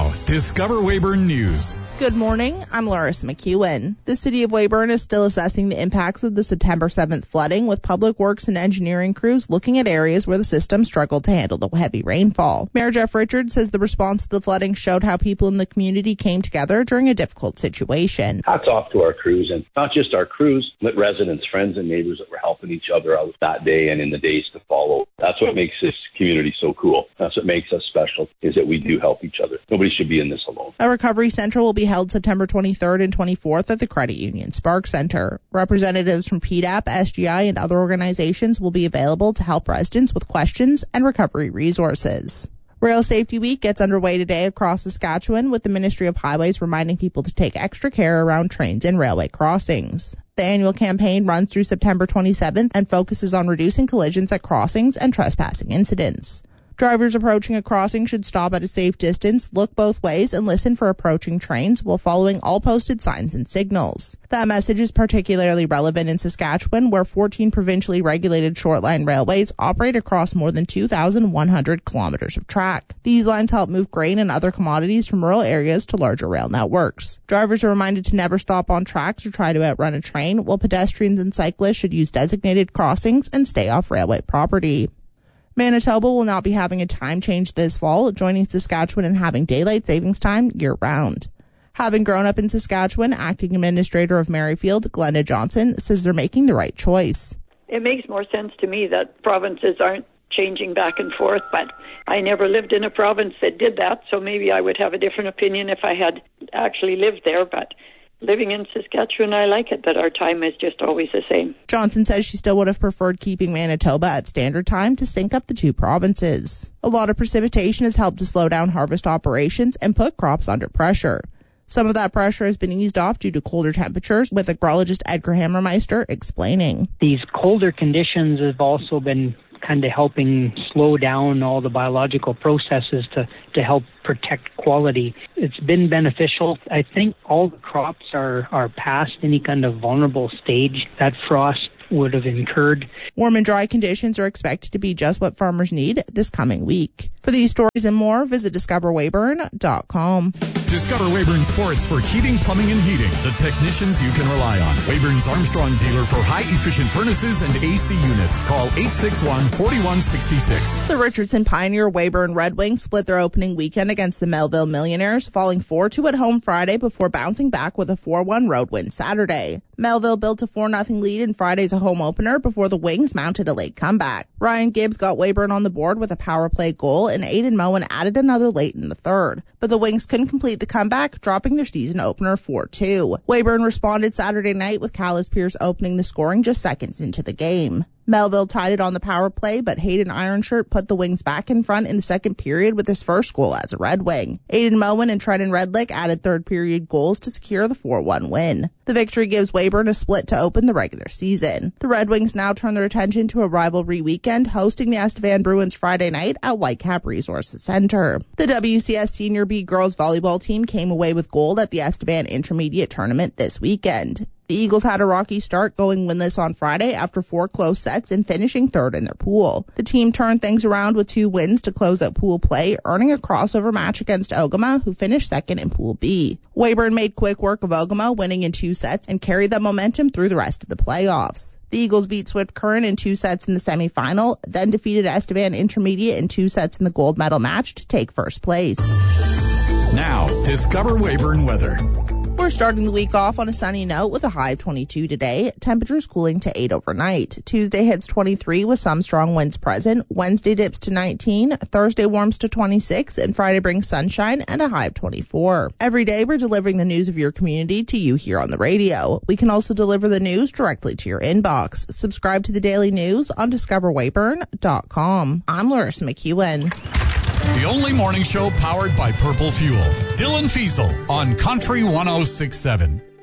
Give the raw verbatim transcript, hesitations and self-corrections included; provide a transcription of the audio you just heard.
Now, Discover Weyburn News. Good morning, I'm Larissa McEwen. The city of Weyburn is still assessing the impacts of the September seventh flooding, with public works and engineering crews looking at areas where the system struggled to handle the heavy rainfall. Mayor Jeff Richards says the response to the flooding showed how people in the community came together during a difficult situation. Hats off to our crews, and not just our crews, but residents, friends, and neighbors that were helping each other out that day and in the days to follow. That's what makes this community so cool. That's what makes us special, is that we do help each other. Nobody should be in this alone. A recovery center will be held September twenty-third and twenty-fourth at the Credit Union Spark Center. Representatives from P D A P, S G I, and other organizations will be available to help residents with questions and recovery resources. Rail Safety Week gets underway today across Saskatchewan, with the Ministry of Highways reminding people to take extra care around trains and railway crossings. The annual campaign runs through September twenty-seventh and focuses on reducing collisions at crossings and trespassing incidents. Drivers approaching a crossing should stop at a safe distance, look both ways, and listen for approaching trains while following all posted signs and signals. That message is particularly relevant in Saskatchewan, where fourteen provincially regulated short-line railways operate across more than two thousand one hundred kilometers of track. These lines help move grain and other commodities from rural areas to larger rail networks. Drivers are reminded to never stop on tracks or try to outrun a train, while pedestrians and cyclists should use designated crossings and stay off railway property. Manitoba will not be having a time change this fall, joining Saskatchewan in having daylight savings time year-round. Having grown up in Saskatchewan, acting administrator of Merrifield, Glenda Johnson, says they're making the right choice. It makes more sense to me that provinces aren't changing back and forth, but I never lived in a province that did that, so maybe I would have a different opinion if I had actually lived there, but living in Saskatchewan, I like it that our time is just always the same. Johnson says she still would have preferred keeping Manitoba at standard time to sync up the two provinces. A lot of precipitation has helped to slow down harvest operations and put crops under pressure. Some of that pressure has been eased off due to colder temperatures, with agrologist Edgar Hammermeister explaining. These colder conditions have also been kind of helping slow down all the biological processes to, to help protect quality. It's been beneficial. I think all the crops are, are past any kind of vulnerable stage that frost would have incurred. Warm and dry conditions are expected to be just what farmers need this coming week. For these stories and more, visit discover weyburn dot com. Discover Weyburn Sports for heating, plumbing, and heating. The technicians you can rely on. Weyburn's Armstrong dealer for high-efficient furnaces and A C units. Call eight six one, four one six six. The Richardson Pioneer Weyburn Red Wings split their opening weekend against the Melville Millionaires, falling four two at home Friday before bouncing back with a four one road win Saturday. Melville built a four nothing lead in Friday's home opener before the Wings mounted a late comeback. Ryan Gibbs got Weyburn on the board with a power play goal, and Aiden Moen added another late in the third. But the Wings couldn't complete the comeback, dropping their season opener four two. Weyburn responded Saturday night with Callis Pierce opening the scoring just seconds into the game. Melville tied it on the power play, but Hayden Ironshirt put the Wings back in front in the second period with his first goal as a Red Wing. Aiden Moen and Trenton Redlick added third period goals to secure the four one win. The victory gives Weyburn a split to open the regular season. The Red Wings now turn their attention to a rivalry weekend, hosting the Estevan Bruins Friday night at Whitecap Resources Center. The W C S Senior B girls volleyball team came away with gold at the Estevan Intermediate Tournament this weekend. The Eagles had a rocky start, going winless on Friday after four close sets and finishing third in their pool. The team turned things around with two wins to close out pool play, earning a crossover match against Ogama, who finished second in Pool B. Weyburn made quick work of Ogama, winning in two sets, and carried that momentum through the rest of the playoffs. The Eagles beat Swift Current in two sets in the semifinal, then defeated Estevan Intermediate in two sets in the gold medal match to take first place. Now, Discover Weyburn weather. We're starting the week off on a sunny note with a high of twenty-two today. Temperatures cooling to eight overnight. Tuesday hits twenty-three with some strong winds present. Wednesday dips to nineteen. Thursday warms to twenty-six. And Friday brings sunshine and a high of twenty-four. Every day we're delivering the news of your community to you here on the radio. We can also deliver the news directly to your inbox. Subscribe to the Daily News on discover weyburn dot com. I'm Larissa McEwen. The only morning show powered by Purple Fuel. Dylan Fiesel on Country one oh six point seven.